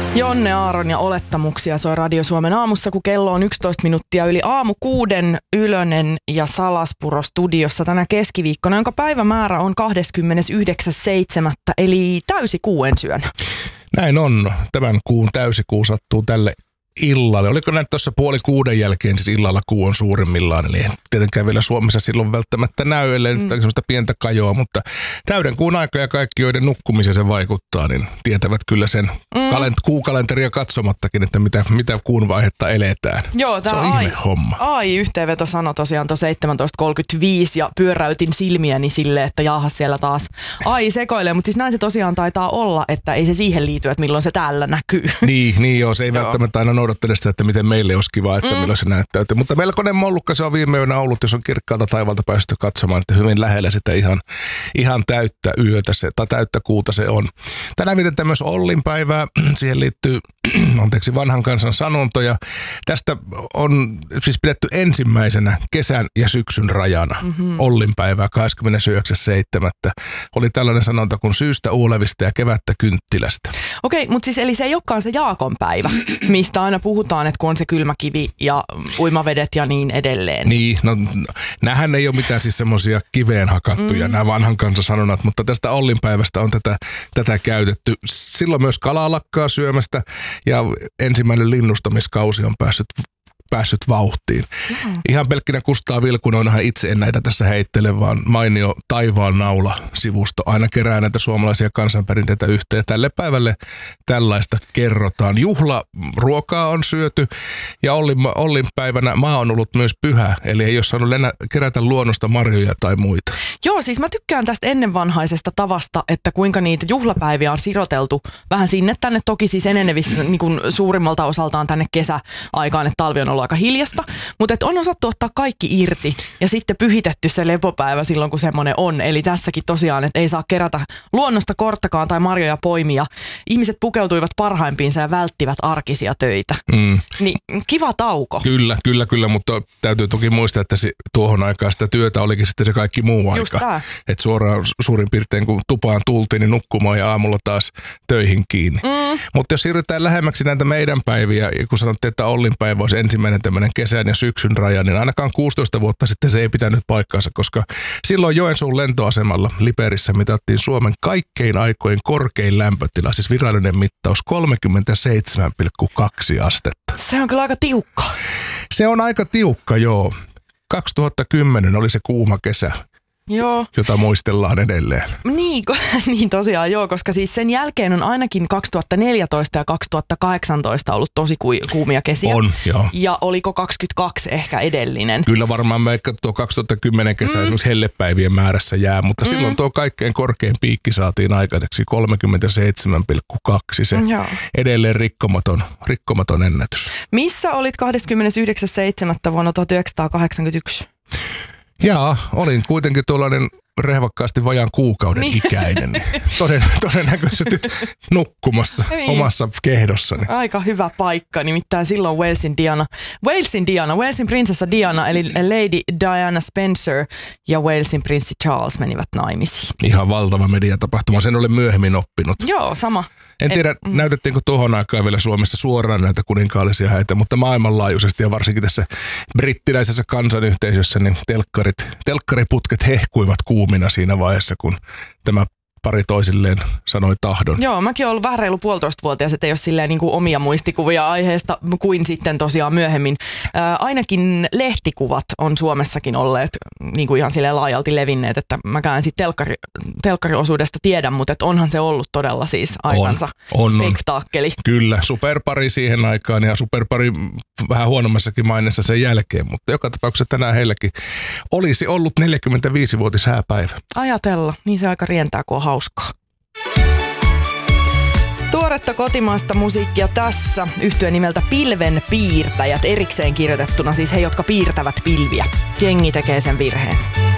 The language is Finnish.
Jonne Aaron ja olettamuksia soi Radio Suomen aamussa, kun kello on 11 minuuttia yli aamu 6. Ylönen ja Salaspuro studiossa tänä keskiviikkona, jonka päivämäärä on 29.7. eli täysikuu ensi yönä. Näin on. Tämän kuun täysikuu sattuu tälle illalle. Oliko näin tuossa 5:30 jälkeen, siis illalla kuu on suurimmillaan, eli tietenkään vielä Suomessa silloin välttämättä näy, ellei nyt sellaista pientä kajoa, mutta täyden kuun aika ja kaikki, joiden nukkumiseen se vaikuttaa, niin tietävät kyllä sen kuukalenteria katsomattakin, että mitä kuun vaihetta eletään. Joo, se on ihme homma. Yhteenveto sanoi tosiaan tuo 17.35 ja pyöräytin silmiäni silleen, että jaahas siellä taas sekoilee, mutta siis näin se tosiaan taitaa olla, että ei se siihen liity, että milloin se täällä näkyy. Niin joo, se ei välttämättä aina noudattele sitä, että miten meille olisi kiva, että milloin se näyttäytyy. Mutta melkoinen mollukka se on viime yönä ollut, jos on kirkkaalta taivalta päästy katsomaan, että hyvin lähellä sitä ihan täyttä yötä tai täyttä kuuta se on. Tänään vietetään myös Ollin päivää. Siihen liittyy vanhan kansan sanontoja. Tästä on siis pidetty ensimmäisenä kesän ja syksyn rajana. Ollin päivää 29.7. Oli tällainen sanonta kuin syystä uulevista ja kevättä kynttilästä. Okei, mutta siis eli se ei olekaan se Jaakon päivä, mistä aina puhutaan, että kun on se kylmä kivi ja uimavedet ja niin edelleen. Niin, no näähän ei ole mitään siis semmoisia kiveen hakattuja, nämä vanhan kansan sanonnat, mutta tästä Ollin päivästä on tätä käytetty. Silloin myös kalaa lakkaa syömästä ja ensimmäinen linnustamiskausi on päässyt vauhtiin. Ihan pelkkinä Kustaa Vilkunen, onhan itse en näitä tässä heittele, vaan mainio Taivaan naula-sivusto aina kerää näitä suomalaisia kansanperinteitä yhteen. Tälle päivälle tällaista kerrotaan. Juhlaruokaa on syöty ja Ollin päivänä maa on ollut myös pyhä, eli ei ole saanut kerätä luonnosta marjoja tai muita. Joo, siis mä tykkään tästä ennenvanhaisesta tavasta, että kuinka niitä juhlapäiviä on siroteltu vähän sinne tänne, toki siis enenevissä niin kuin suurimmalta osaltaan tänne kesäaikaan, että talvi on ollut aika hiljasta, mutta on osattu ottaa kaikki irti ja sitten pyhitetty se lepopäivä silloin, kun semmoinen on. Eli tässäkin tosiaan, että ei saa kerätä luonnosta korttakaan tai marjoja poimia. Ihmiset pukeutuivat parhaimpiinsa ja välttivät arkisia töitä. Niin kiva tauko. Kyllä, mutta täytyy toki muistaa, että tuohon aikaan sitä työtä olikin sitten se kaikki muu aika. Että suoraan suurin piirtein kun tupaan tultiin, niin nukkumaan ja aamulla taas töihin kiinni. Mutta jos siirrytään lähemmäksi näitä meidän päiviä, kun sanottiin, että Ollin päivä olisi ensimmäinen tämmöinen kesän ja syksyn raja, niin ainakaan 16 vuotta sitten se ei pitänyt paikkaansa, koska silloin Joensuun lentoasemalla Liperissä mitattiin Suomen kaikkein aikojen korkein lämpötila, siis virallinen mittaus 37,2 astetta. Se on kyllä aika tiukka. Se on aika tiukka, joo. 2010 oli se kuuma kesä. Joo. Jota muistellaan edelleen. Niin tosiaan joo, koska siis sen jälkeen on ainakin 2014 ja 2018 ollut tosi kuumia kesiä. On, joo. Ja oliko 22 ehkä edellinen? Kyllä varmaan vaikka tuo 2010 kesä esimerkiksi hellepäivien määrässä jää, mutta silloin tuo kaikkein korkein piikki saatiin aikaiseksi 37,2, se edelleen rikkomaton ennätys. Missä olit 29.7. vuonna 1981? Jaa, olin kuitenkin tuollainen rehvakkaasti vajaan kuukauden ikäinen. Todennäköisesti nukkumassa omassa kehdossani. Aika hyvä paikka, nimittäin silloin Walesin prinsessa Diana, eli Lady Diana Spencer ja Walesin prinssi Charles menivät naimisiin. Ihan valtava mediatapahtuma, sen olen myöhemmin oppinut. Joo, sama. En tiedä, näytettiinkö tuohon aikaan vielä Suomessa suoraan näitä kuninkaallisia häitä, mutta maailmanlaajuisesti ja varsinkin tässä brittiläisessä kansanyhteisössä, niin telkkariputket hehkuivat kuumina siinä vaiheessa, kun tämä pari toisilleen sanoi tahdon. Joo, mäkin olen ollut vähän reilu 1,5-vuotias, että ei ole silleen niin kuin omia muistikuvia aiheesta kuin sitten tosiaan myöhemmin. Ainakin lehtikuvat on Suomessakin olleet niin kuin ihan silleen laajalti levinneet, että mäkään sitten telkkariosuudesta tiedän, mutta että onhan se ollut todella siis aikansa spektaakkeli. Kyllä, superpari siihen aikaan ja superpari vähän huonommassakin maineessa sen jälkeen, mutta joka tapauksessa tänään heilläkin olisi ollut 45-vuotis hääpäivä. Ajatella, niin se aika rientää, kun on hauskaa. Tuoretta kotimaista musiikkia tässä. Yhtye nimeltä Pilvenpiirtäjät erikseen kirjoitettuna, siis he, jotka piirtävät pilviä. Jengi tekee sen virheen.